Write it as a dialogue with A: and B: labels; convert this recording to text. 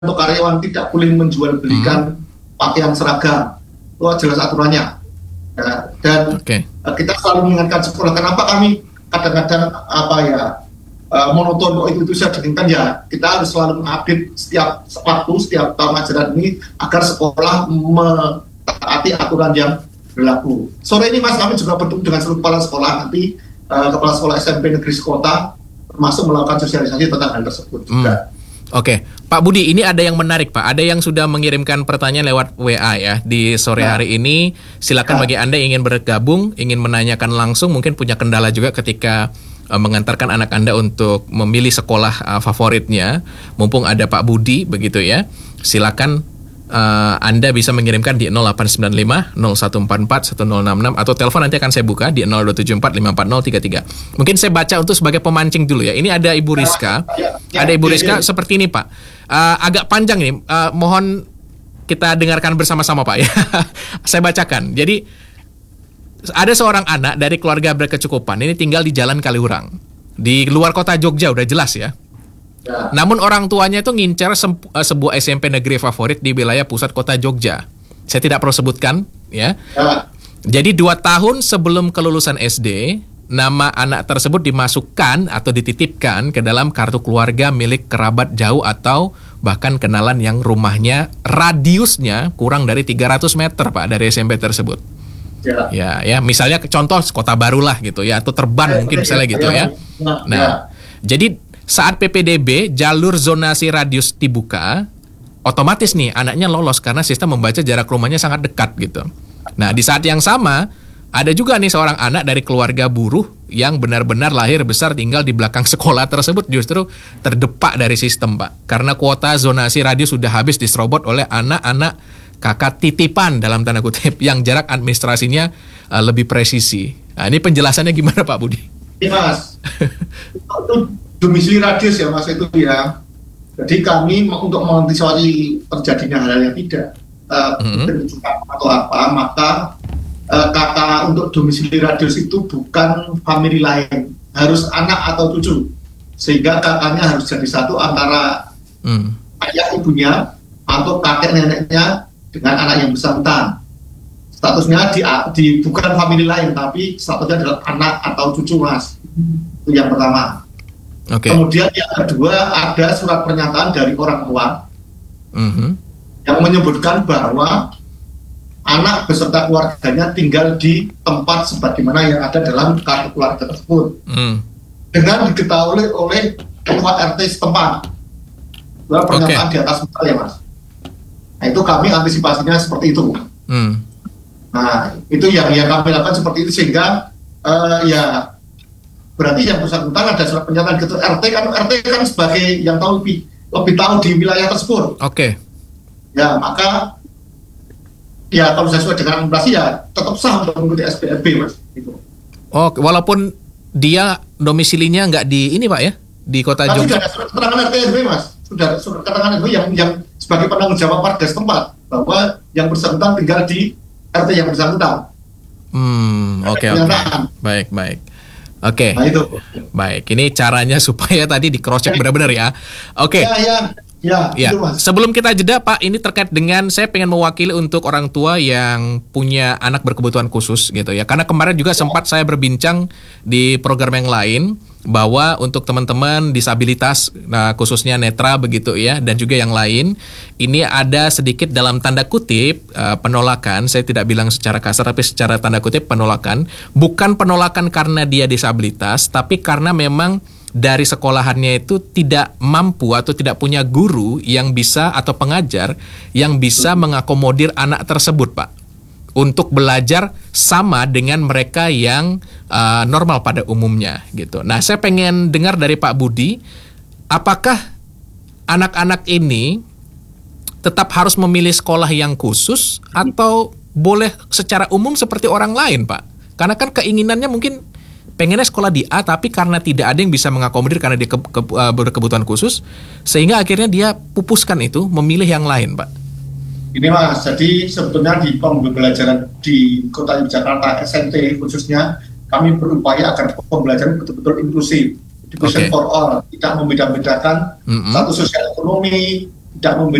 A: untuk karyawan tidak boleh menjual belikan pakaian seragam. Itu jelas aturannya. Ya, dan kita selalu mengingatkan sekolah, kenapa kami kadang-kadang monoton kok itu saya dengarkan, ya kita harus selalu mengupdate setiap waktu, setiap tahun ajaran ini agar sekolah mentaati aturan yang berlaku. Sore ini Mas, kami juga bertemu dengan seluruh kepala sekolah, nanti kepala sekolah SMP negeri sekota, termasuk melakukan sosialisasi tentang hal tersebut juga.
B: Oke, Pak Budi, ini ada yang menarik, Pak. Ada yang sudah mengirimkan pertanyaan lewat WA ya di sore hari ini. Silakan bagi Anda yang ingin bergabung, ingin menanyakan langsung, mungkin punya kendala juga ketika mengantarkan anak Anda untuk memilih sekolah favoritnya. Mumpung ada Pak Budi begitu ya. Silakan Anda bisa mengirimkan di 0895 0144 1066 atau telepon nanti akan saya buka di 0274 540 33. Mungkin saya baca untuk sebagai pemancing dulu ya. Ini ada Ibu Rizka. Ada Ibu Rizka seperti ini, Pak. Agak panjang ini. Mohon kita dengarkan bersama-sama, Pak ya. Saya bacakan. Jadi ada seorang anak dari keluarga berkecukupan. Ini tinggal di Jalan Kaliurang. Di luar kota Jogja, udah jelas ya. Namun orang tuanya itu ngincar sebuah SMP negeri favorit di wilayah pusat kota Jogja. Saya tidak perlu sebutkan ya. Jadi 2 tahun sebelum kelulusan SD, nama anak tersebut dimasukkan atau dititipkan ke dalam kartu keluarga milik kerabat jauh atau bahkan kenalan yang rumahnya radiusnya kurang dari 300 meter Pak dari SMP tersebut. Ya, misalnya contoh Kota Baru lah gitu ya, atau Terban mungkin misalnya gitu ya. Nah, jadi saat PPDB jalur zonasi radius dibuka, otomatis nih anaknya lolos karena sistem membaca jarak rumahnya sangat dekat gitu. Nah, di saat yang sama ada juga nih seorang anak dari keluarga buruh yang benar-benar lahir besar tinggal di belakang sekolah tersebut justru terdepak dari sistem, Pak. Karena kuota zonasi radius sudah habis diserobot oleh anak-anak kakak titipan dalam tanda kutip yang jarak administrasinya lebih presisi. Nah, ini penjelasannya gimana Pak Budi?
A: Iya Mas, itu domisili radius ya Mas itu ya. Jadi kami untuk mengantisipasi terjadinya hal yang tidak atau apa, maka kata untuk domisili radius itu bukan famili lain, harus anak atau cucu, sehingga kakaknya harus jadi satu antara ayah ibunya atau kakek neneknya dengan anak yang bersangkutan. Statusnya di bukan famili lain, tapi statusnya adalah anak atau cucu Mas. Itu yang pertama. Kemudian yang kedua ada surat pernyataan dari orang tua yang menyebutkan bahwa anak beserta keluarganya tinggal di tempat sebagaimana yang ada dalam kartu keluarga tersebut dengan diketahui oleh ketua RT setempat. Surat pernyataan di atas muka ya Mas. Nah itu kami antisipasinya seperti itu. Nah itu yang kami lakukan seperti itu sehingga ya berarti yang bersangkutan ada surat pernyataan gitu. RT kan sebagai yang tahu lebih tahu di wilayah tersebut. Ya maka ya kalau sesuai dengan administrasi ya tetap sah untuk mengikuti SPLB Mas. Gitu.
B: Walaupun dia domisilinya nggak di ini Pak ya, di kota Jogja.
A: Sudah ada surat keterangan RT RW Mas. Sudah surat keterangan RW yang sebagai penanggung jawab warga setempat bahwa yang bersangkutan tinggal di RT yang bersangkutan.
B: Oke. Baik.
A: Nah, itu.
B: Baik, ini caranya supaya tadi di cross check benar-benar ya. Ya. Itu, Mas. Sebelum kita jeda Pak, ini terkait dengan saya pengen mewakili untuk orang tua yang punya anak berkebutuhan khusus gitu ya. Karena kemarin juga sempat saya berbincang di program yang lain bahwa untuk teman-teman disabilitas, nah khususnya netra begitu ya, dan juga yang lain, ini ada sedikit dalam tanda kutip penolakan. Saya tidak bilang secara kasar, tapi secara tanda kutip penolakan. Bukan penolakan karena dia disabilitas, tapi karena memang dari sekolahannya itu tidak mampu atau tidak punya guru yang bisa atau pengajar yang bisa mengakomodir anak tersebut, Pak, untuk belajar sama dengan mereka yang normal pada umumnya gitu. Nah, saya pengen dengar dari Pak Budi, apakah anak-anak ini tetap harus memilih sekolah yang khusus atau boleh secara umum seperti orang lain, Pak? Karena kan keinginannya mungkin pengennya sekolah di A, tapi karena tidak ada yang bisa mengakomodir karena dia berkebutuhan khusus, sehingga akhirnya dia pupuskan itu, memilih yang lain, Pak.
A: Ini Mas, jadi sebetulnya di pembelajaran di Kota Yogyakarta SNT khususnya, kami berupaya agar pembelajaran betul-betul inklusif, education for all, tidak membeda-bedakan status sosial ekonomi, tidak